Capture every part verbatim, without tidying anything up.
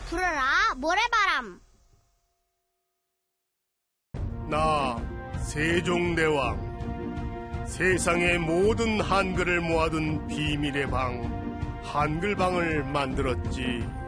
불어라 모래바람. 나 세종대왕, 세상의 모든 한글을 모아둔 비밀의 방, 한글방을 만들었지.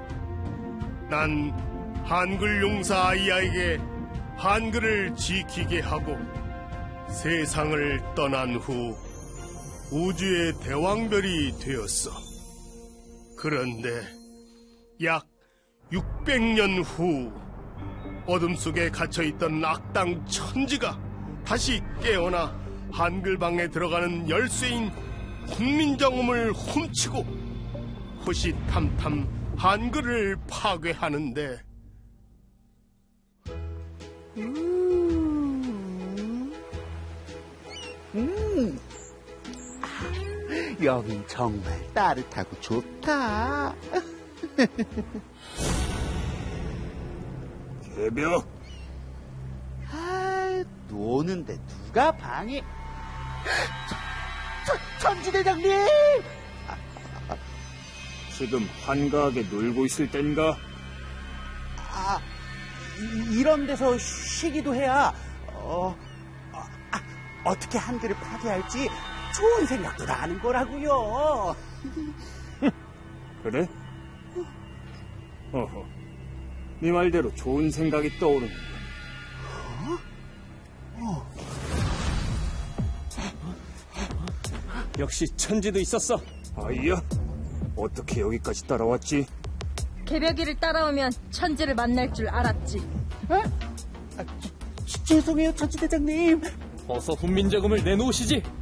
난 한글 용사 아이에게 한글을 지키게 하고 세상을 떠난 후 우주의 대왕별이 되었어. 그런데 약 육백 년 후 어둠 속에 갇혀있던 악당 천지가 다시 깨어나 한글방에 들어가는 열쇠인 훈민정음을 훔치고 호시탐탐 한글을 파괴하는데, 음, 음. 아, 여긴 정말 따뜻하고 좋다. 개벽. 아, 노는데 누가 방해? 천, 천지대장님! 지금 한가하게 놀고 있을 땐가? 아, 이, 이런 데서 쉬기도 해야 어, 아, 어떻게 한글을 파괴할지 좋은 생각도 나는 거라고요. 그래? 어허, 네 말대로 좋은 생각이 떠오르는군. 어? 역시 천지도 있었어. 아이야, 어떻게 여기까지 따라왔지? 개벽이를 따라오면 천지를 만날 줄 알았지. 어? 아, 지, 죄송해요, 천지대장님. 어서 훈민정음을 내놓으시지.